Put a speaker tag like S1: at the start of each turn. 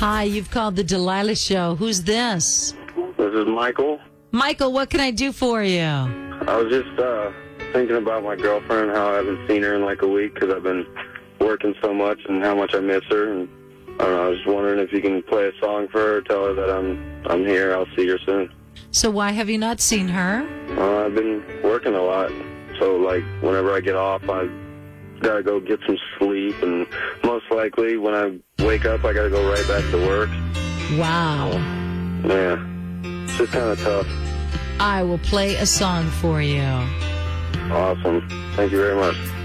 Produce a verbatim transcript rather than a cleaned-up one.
S1: Hi, you've called the Delilah Show. Who's this?
S2: This is Michael.
S1: Michael, what can I do for you?
S2: I was just uh, thinking about my girlfriend and how I haven't seen her in like a week because I've been working so much and how much I miss her. And I don't know, I was just wondering if you can play a song for her, tell her that I'm I'm here, I'll see her soon.
S1: So why have you not seen her?
S2: Uh, I've been working a lot, so like whenever I get off, I gotta go get some sleep, and most likely when I wake up, I gotta go right back to work.
S1: Wow.
S2: Yeah, it's just kind of tough.
S1: I will play a song for you.
S2: Awesome. Thank you very much.